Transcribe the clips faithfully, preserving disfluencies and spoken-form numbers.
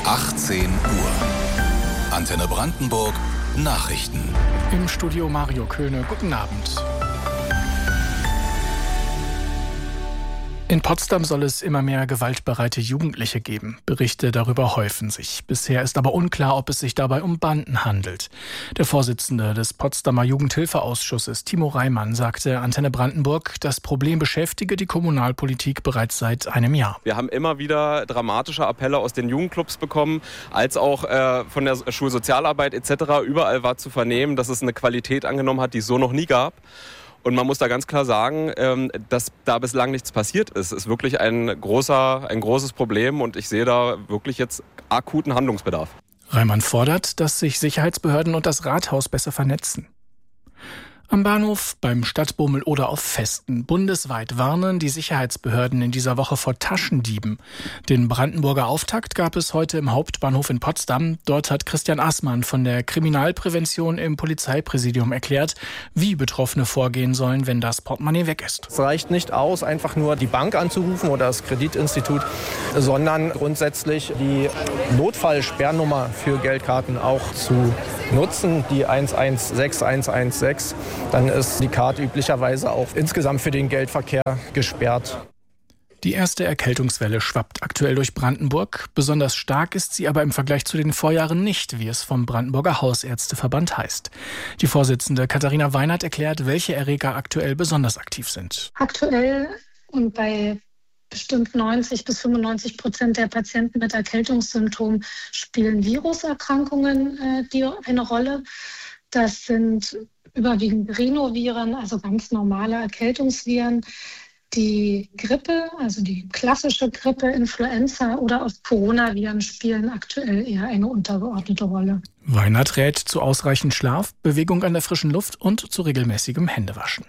achtzehn Uhr. Antenne Brandenburg Nachrichten. Im Studio Mario Köhne. Guten Abend. In Potsdam soll es immer mehr gewaltbereite Jugendliche geben. Berichte darüber häufen sich. Bisher ist aber unklar, ob es sich dabei um Banden handelt. Der Vorsitzende des Potsdamer Jugendhilfeausschusses, Timo Reimann, sagte Antenne Brandenburg, das Problem beschäftige die Kommunalpolitik bereits seit einem Jahr. Wir haben immer wieder dramatische Appelle aus den Jugendclubs bekommen, als auch äh, von der Schulsozialarbeit et cetera. Überall war zu vernehmen, dass es eine Qualität angenommen hat, die es so noch nie gab. Und man muss da ganz klar sagen, dass da bislang nichts passiert ist. Es ist wirklich ein großer, ein großes Problem und ich sehe da wirklich jetzt akuten Handlungsbedarf. Reimann fordert, dass sich Sicherheitsbehörden und das Rathaus besser vernetzen. Am Bahnhof, beim Stadtbummel oder auf Festen. Bundesweit warnen die Sicherheitsbehörden in dieser Woche vor Taschendieben. Den Brandenburger Auftakt gab es heute im Hauptbahnhof in Potsdam. Dort hat Christian Assmann von der Kriminalprävention im Polizeipräsidium erklärt, wie Betroffene vorgehen sollen, wenn das Portemonnaie weg ist. Es reicht nicht aus, einfach nur die Bank anzurufen oder das Kreditinstitut, sondern grundsätzlich die Notfallsperrnummer für Geldkarten auch zu nutzen, die eins eins sechs eins eins sechs. Dann ist die Karte üblicherweise auch insgesamt für den Geldverkehr gesperrt. Die erste Erkältungswelle schwappt aktuell durch Brandenburg. Besonders stark ist sie aber im Vergleich zu den Vorjahren nicht, wie es vom Brandenburger Hausärzteverband heißt. Die Vorsitzende Katharina Weinert erklärt, welche Erreger aktuell besonders aktiv sind. Aktuell und bei bestimmt neunzig bis fünfundneunzig Prozent der Patienten mit Erkältungssymptomen spielen Viruserkrankungen äh, die eine Rolle. Das sind überwiegend Rhinoviren, also ganz normale Erkältungsviren. Die Grippe, also die klassische Grippe, Influenza oder auch Coronaviren spielen aktuell eher eine untergeordnete Rolle. Weinert rät zu ausreichend Schlaf, Bewegung an der frischen Luft und zu regelmäßigem Händewaschen.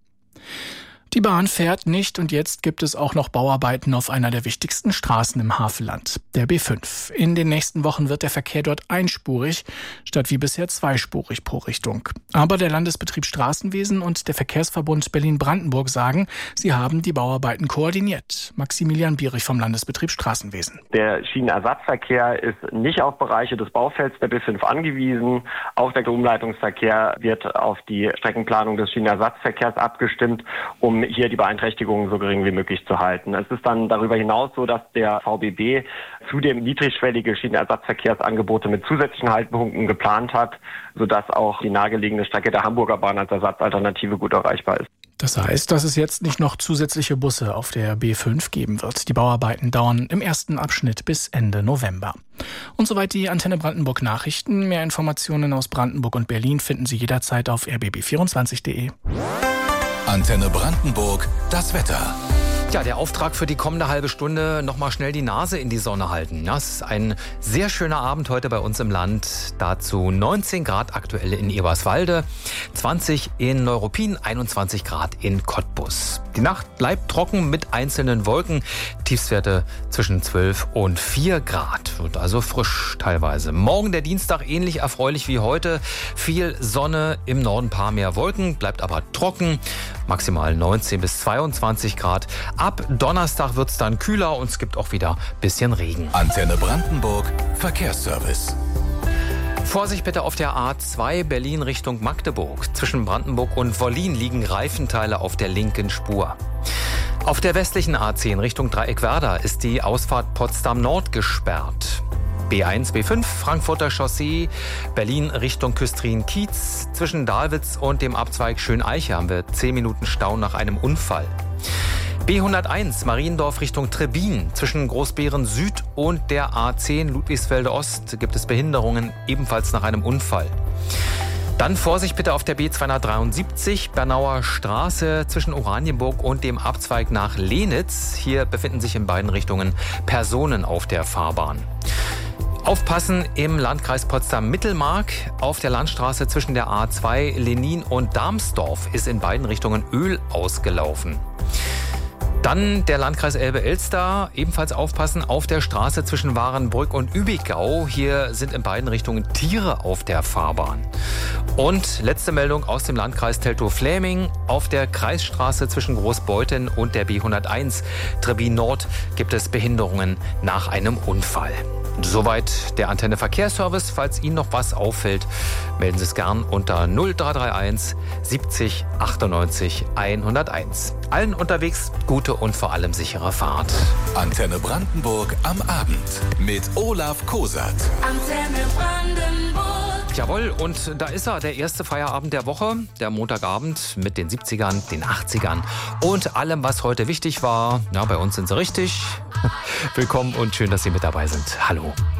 Die Bahn fährt nicht und jetzt gibt es auch noch Bauarbeiten auf einer der wichtigsten Straßen im Havelland, der B fünf. In den nächsten Wochen wird der Verkehr dort einspurig, statt wie bisher zweispurig pro Richtung. Aber der Landesbetrieb Straßenwesen und der Verkehrsverbund Berlin-Brandenburg sagen, sie haben die Bauarbeiten koordiniert. Maximilian Bierich vom Landesbetrieb Straßenwesen. Der Schienenersatzverkehr ist nicht auf Bereiche des Baufelds der B fünf angewiesen. Auch der Umleitungsverkehr wird auf die Streckenplanung des Schienenersatzverkehrs abgestimmt, um hier die Beeinträchtigungen so gering wie möglich zu halten. Es ist dann darüber hinaus so, dass der V B B zudem niedrigschwellige Schienenersatzverkehrsangebote mit zusätzlichen Haltepunkten geplant hat, sodass auch die nahegelegene Strecke der Hamburger Bahn als Ersatzalternative gut erreichbar ist. Das heißt, dass es jetzt nicht noch zusätzliche Busse auf der B fünf geben wird. Die Bauarbeiten dauern im ersten Abschnitt bis Ende November. Und soweit die Antenne Brandenburg Nachrichten. Mehr Informationen aus Brandenburg und Berlin finden Sie jederzeit auf r b b vierundzwanzig punkt d e. Antenne Brandenburg, das Wetter. Ja, der Auftrag für die kommende halbe Stunde, nochmal schnell die Nase in die Sonne halten. Ja, es ist ein sehr schöner Abend heute bei uns im Land. Dazu neunzehn Grad aktuell in Eberswalde, zwanzig in Neuruppin, einundzwanzig Grad in Cottbus. Die Nacht bleibt trocken mit einzelnen Wolken. Tiefstwerte zwischen zwölf und vier Grad. Wird also frisch teilweise. Morgen der Dienstag ähnlich erfreulich wie heute. Viel Sonne, im Norden ein paar mehr Wolken, bleibt aber trocken. Maximal neunzehn bis zweiundzwanzig Grad. Ab Donnerstag wird es dann kühler und es gibt auch wieder ein bisschen Regen. Antenne Brandenburg Verkehrsservice. Vorsicht bitte auf der A zwei Berlin Richtung Magdeburg. Zwischen Brandenburg und Wollin liegen Reifenteile auf der linken Spur. Auf der westlichen A zehn Richtung Dreieckwerder ist die Ausfahrt Potsdam Nord gesperrt. B eins, B fünf, Frankfurter Chaussee, Berlin Richtung Küstrin-Kiez. Zwischen Dahlwitz und dem Abzweig Schöneiche haben wir zehn Minuten Stau nach einem Unfall. B hunderteins, Mariendorf Richtung Trebbin. Zwischen Großbeeren Süd und der A zehn Ludwigsfelde Ost gibt es Behinderungen, ebenfalls nach einem Unfall. Dann Vorsicht bitte auf der B zweihundertdreiundsiebzig, Bernauer Straße zwischen Oranienburg und dem Abzweig nach Lenitz. Hier befinden sich in beiden Richtungen Personen auf der Fahrbahn. Aufpassen im Landkreis Potsdam-Mittelmark. Auf der Landstraße zwischen der A zwei Lenin und Darmsdorf ist in beiden Richtungen Öl ausgelaufen. Dann der Landkreis Elbe-Elster, ebenfalls aufpassen auf der Straße zwischen Warenbrück und Übigau. Hier sind in beiden Richtungen Tiere auf der Fahrbahn. Und letzte Meldung aus dem Landkreis Teltow-Fläming. Auf der Kreisstraße zwischen Großbeuthen und der B hunderteins Trebin Nord gibt es Behinderungen nach einem Unfall. Soweit der Antenne Verkehrsservice. Falls Ihnen noch was auffällt, melden Sie es gern unter null drei drei eins siebzig achtundneunzig hunderteins. Allen unterwegs gute und vor allem sichere Fahrt. Antenne Brandenburg am Abend mit Olaf Kosat. Antenne Brandenburg. Jawohl, und da ist er, der erste Feierabend der Woche, der Montagabend mit den siebzigern, den achtzigern und allem, was heute wichtig war. Na, bei uns sind sie richtig. Willkommen und schön, dass Sie mit dabei sind. Hallo.